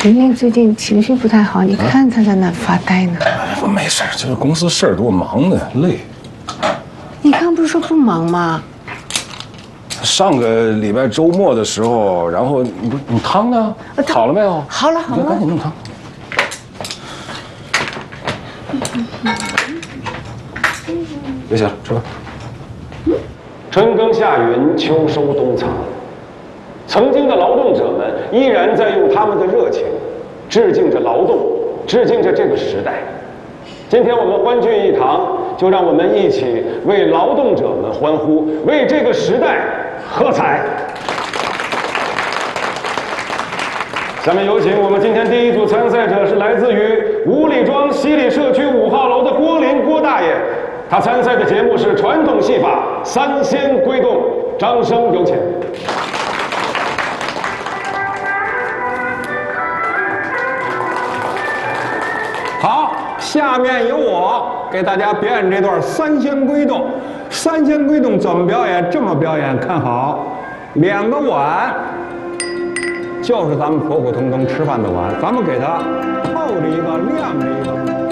玲玲最近情绪不太好，你看她在那发呆呢。 我没事，就是公司事儿多，忙的累。 你刚不是说不忙吗？ 上个礼拜周末的时候，然后你汤呢？好了没有？ 好了好了， 赶紧弄汤。别写了，吃饭。 春耕夏耘，秋收冬藏。曾经的劳动者们依然在用他们的热情，致敬着劳动，致敬着这个时代。今天我们欢聚一堂，就让我们一起为劳动者们欢呼，为这个时代喝彩。下面有请我们今天第一组参赛者是来自于五里庄西里社区5号楼的郭林郭大爷，他参赛的节目是传统戏法《三仙归洞》，掌声有请。 好，下面由我给大家表演这段三仙归洞。三仙归洞怎么表演？这么表演，看好，2个碗，就是咱们普普通通吃饭的碗，咱们给它透着一个，亮着一个。